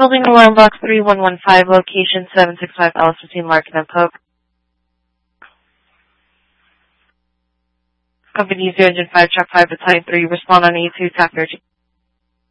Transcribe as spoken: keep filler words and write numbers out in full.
Building alarm box three one one five, location seven six five Alice between Larkin and Pope. Company zero engine five, truck five, battalion three, respond on E two, tap thirteen.